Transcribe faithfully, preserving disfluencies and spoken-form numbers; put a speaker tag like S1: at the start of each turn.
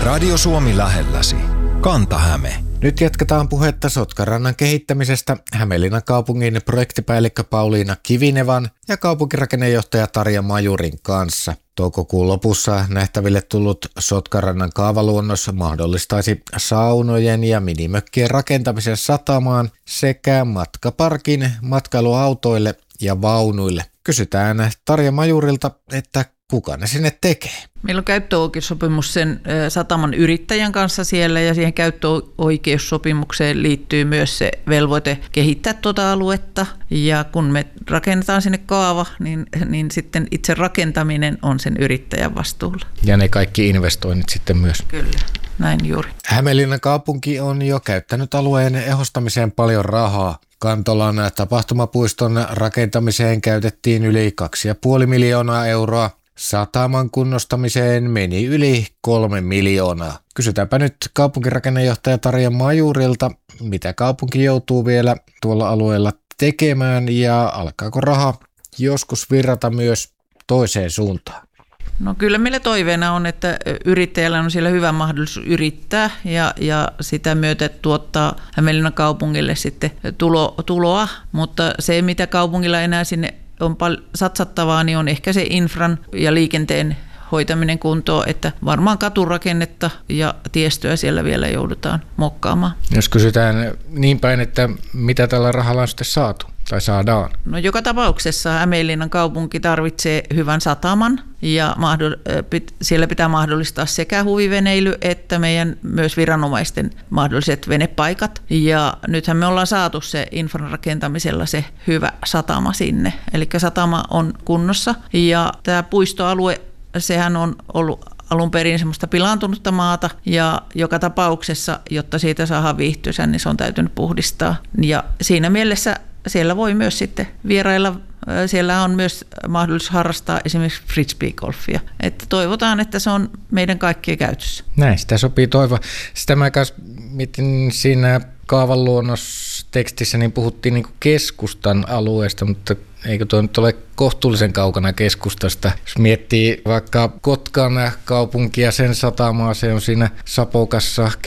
S1: Radio Suomi lähelläsi. Kanta-Häme.
S2: Nyt jatketaan puhetta Sotkarannan kehittämisestä Hämeenlinnan kaupungin projektipäällikkö Pauliina Kivinevan ja kaupunkirakennejohtaja Tarja Majurin kanssa. Toukokuun lopussa nähtäville tullut Sotkarannan kaavaluonnos mahdollistaisi saunojen ja minimökkien rakentamisen satamaan sekä matkaparkin matkailuautoille ja vaunuille. Kysytään Tarja Majurilta, että kuka ne sinne tekee?
S3: Meillä on käyttöoikeussopimus sen sataman yrittäjän kanssa siellä ja siihen käyttöoikeussopimukseen liittyy myös se velvoite kehittää tuota aluetta. Ja kun me rakennetaan sinne kaava, niin, niin sitten itse rakentaminen on sen yrittäjän vastuulla.
S2: Ja ne kaikki investoinnit sitten myös.
S3: Kyllä, näin juuri.
S2: Hämeenlinnan kaupunki on jo käyttänyt alueen ehostamiseen paljon rahaa. Kantolan tapahtumapuiston rakentamiseen käytettiin yli kaksi pilkku viisi miljoonaa euroa. Sataman kunnostamiseen meni yli kolme miljoonaa. Kysytäänpä nyt kaupunkirakennnejohtaja Tarja Majurilta, mitä kaupunki joutuu vielä tuolla alueella tekemään ja alkaako raha joskus virrata myös toiseen suuntaan?
S3: No kyllä meillä toiveena on, että yrittäjällä on siellä hyvä mahdollisuus yrittää ja, ja sitä myötä tuottaa Hämeenlinnan kaupungille sitten tulo, tuloa, mutta se mitä kaupungilla enää sinne on paljon satsattavaa, niin on ehkä se infran ja liikenteen hoitaminen kuntoon, että varmaan katurakennetta ja tiestöä siellä vielä joudutaan mokkaamaan.
S2: Jos kysytään niin päin, että mitä tällä rahalla on sitten saatu tai saadaan?
S3: No joka tapauksessa Hämeenlinnan kaupunki tarvitsee hyvän sataman ja siellä pitää mahdollistaa sekä huviveneily että meidän myös viranomaisten mahdolliset venepaikat. Ja nythän me ollaan saatu se infran rakentamisella se hyvä satama sinne. Eli satama on kunnossa ja tämä puistoalue, sehän on ollut alun perin semmoista pilaantunutta maata ja joka tapauksessa, jotta siitä saadaan viihtyisä, niin se on täytynyt puhdistaa. Ja siinä mielessä siellä voi myös sitten vierailla, siellä on myös mahdollisuus harrastaa esimerkiksi frisbeegolfia. Että toivotaan, että se on meidän kaikkien käytössä.
S2: Näin, sitä sopii toivoa. Sitä mä kanssa mietin siinä kaavanluonnostekstissä, niin puhuttiin niin kuin keskustan alueesta, mutta eikö tuo nyt ole kohtuullisen kaukana keskustasta? Jos miettii vaikka Kotkan kaupunkia, sen satamaa, se on siinä Sapokassa